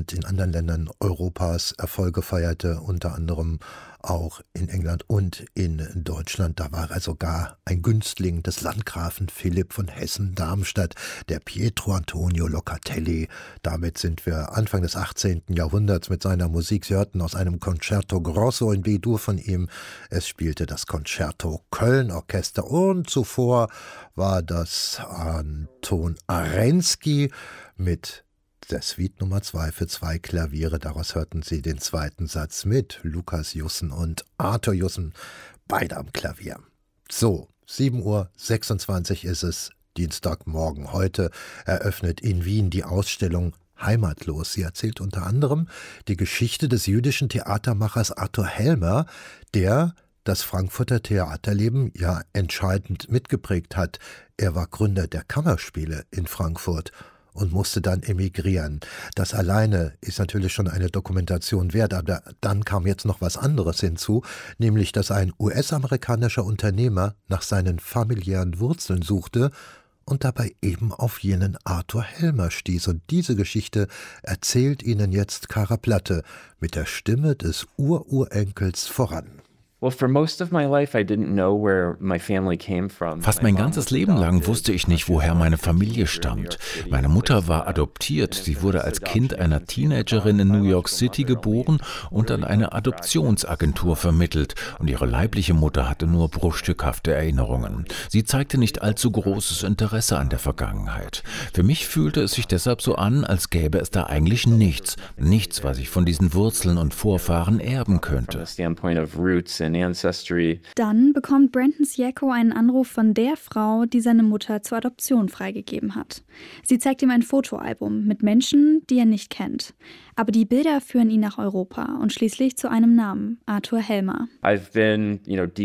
und in anderen Ländern Europas Erfolge feierte, unter anderem auch in England und in Deutschland. Da war er sogar ein Günstling des Landgrafen Philipp von Hessen-Darmstadt, der Pietro Antonio Locatelli. Damit sind wir Anfang des 18. Jahrhunderts mit seiner Musik. Sie hörten aus einem Concerto Grosso in B-Dur von ihm. Es spielte das Concerto Köln Orchester und zuvor war das Anton Arensky mit der Suite Nummer 2 für 2 Klaviere. Daraus hörten Sie den zweiten Satz mit Lukas Jussen und Arthur Jussen, beide am Klavier. So, 7:26 Uhr ist es, Dienstagmorgen. Heute eröffnet in Wien die Ausstellung Heimatlos. Sie erzählt unter anderem die Geschichte des jüdischen Theatermachers Arthur Helmer, der das Frankfurter Theaterleben ja entscheidend mitgeprägt hat. Er war Gründer der Kammerspiele in Frankfurt und musste dann emigrieren. Das alleine ist natürlich schon eine Dokumentation wert, aber dann kam jetzt noch was anderes hinzu, nämlich dass ein US-amerikanischer Unternehmer nach seinen familiären Wurzeln suchte und dabei eben auf jenen Arthur Helmer stieß. Und diese Geschichte erzählt Ihnen jetzt Kara Platte mit der Stimme des Ururenkels voran. Fast mein ganzes Leben lang wusste ich nicht, woher meine Familie stammt. Meine Mutter war adoptiert. Sie wurde als Kind einer Teenagerin in New York City geboren und an eine Adoptionsagentur vermittelt. Und ihre leibliche Mutter hatte nur bruchstückhafte Erinnerungen. Sie zeigte nicht allzu großes Interesse an der Vergangenheit. Für mich fühlte es sich deshalb so an, als gäbe es da eigentlich nichts. Nichts, was ich von diesen Wurzeln und Vorfahren erben könnte. Dann bekommt Brandon Ciecko einen Anruf von der Frau, die seine Mutter zur Adoption freigegeben hat. Sie zeigt ihm ein Fotoalbum mit Menschen, die er nicht kennt. Aber die Bilder führen ihn nach Europa und schließlich zu einem Namen, Arthur Helmer. Ich bin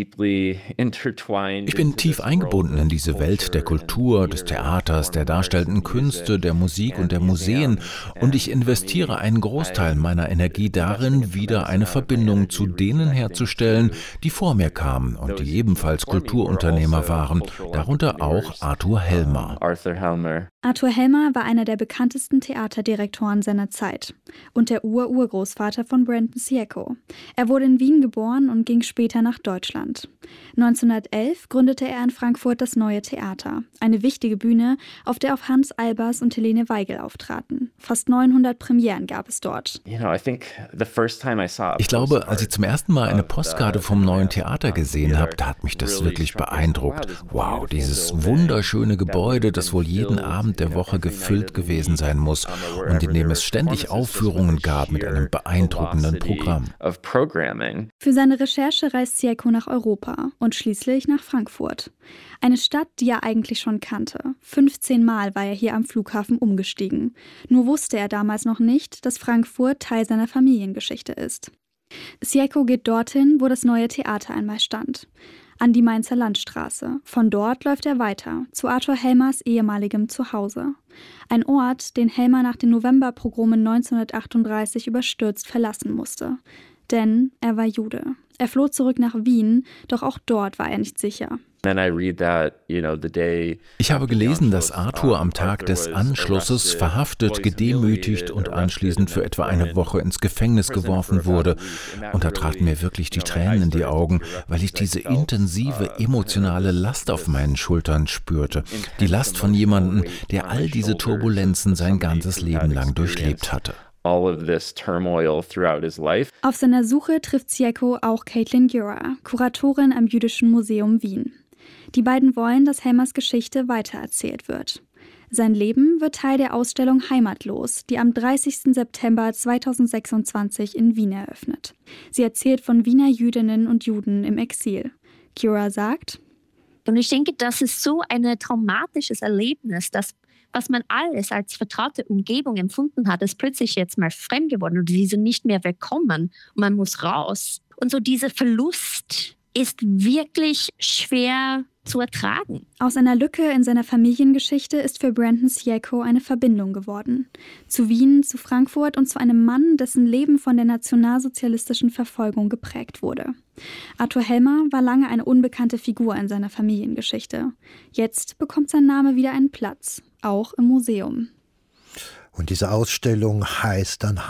tief eingebunden in diese Welt der Kultur, des Theaters, der darstellenden Künste, der Musik und der Museen. Und ich investiere einen Großteil meiner Energie darin, wieder eine Verbindung zu denen herzustellen, die vor mir kamen und die ebenfalls Kulturunternehmer waren, darunter auch Arthur Helmer. Arthur Helmer war einer der bekanntesten Theaterdirektoren seiner Zeit und der Urgroßvater von Brandon Ciecko. Er wurde in Wien geboren und ging später nach Deutschland. 1911 gründete er in Frankfurt das Neue Theater, eine wichtige Bühne, auf der auch Hans Albers und Helene Weigel auftraten. Fast 900 Premieren gab es dort. Ich glaube, als ich zum ersten Mal eine Postkarte vom Neuen Theater gesehen habe, da hat mich das wirklich beeindruckt. Wow, dieses wunderschöne Gebäude, das wohl jeden Abend der Woche gefüllt gewesen sein muss und in dem es ständig Aufführungen gab mit einem beeindruckenden Programm. Für seine Recherche reist Ciecko nach Europa und schließlich nach Frankfurt. Eine Stadt, die er eigentlich schon kannte. 15 Mal war er hier am Flughafen umgestiegen. Nur wusste er damals noch nicht, dass Frankfurt Teil seiner Familiengeschichte ist. Ciecko geht dorthin, wo das Neue Theater einmal stand. An die Mainzer Landstraße. Von dort läuft er weiter, zu Arthur Helmers ehemaligem Zuhause. Ein Ort, den Helmer nach den Novemberpogromen 1938 überstürzt verlassen musste. Denn er war Jude. Er floh zurück nach Wien, doch auch dort war er nicht sicher. Ich habe gelesen, dass Arthur am Tag des Anschlusses verhaftet, gedemütigt und anschließend für etwa eine Woche ins Gefängnis geworfen wurde. Und da traten mir wirklich die Tränen in die Augen, weil ich diese intensive emotionale Last auf meinen Schultern spürte. Die Last von jemandem, der all diese Turbulenzen sein ganzes Leben lang durchlebt hatte. Auf seiner Suche trifft Ciecko auch Caitlin Gura, Kuratorin am Jüdischen Museum Wien. Die beiden wollen, dass Helmers Geschichte weitererzählt wird. Sein Leben wird Teil der Ausstellung Heimatlos, die am 30. September 2026 in Wien eröffnet. Sie erzählt von Wiener Jüdinnen und Juden im Exil. Gura sagt: Und ich denke, das ist so ein traumatisches Erlebnis, dass was man alles als vertraute Umgebung empfunden hat, ist plötzlich jetzt mal fremd geworden und die sind nicht mehr willkommen und man muss raus. Und so dieser Verlust ist wirklich schwer zu ertragen. Aus einer Lücke in seiner Familiengeschichte ist für Brandon Ciecko eine Verbindung geworden. Zu Wien, zu Frankfurt und zu einem Mann, dessen Leben von der nationalsozialistischen Verfolgung geprägt wurde. Arthur Helmer war lange eine unbekannte Figur in seiner Familiengeschichte. Jetzt bekommt sein Name wieder einen Platz, auch im Museum. Und diese Ausstellung heißt dann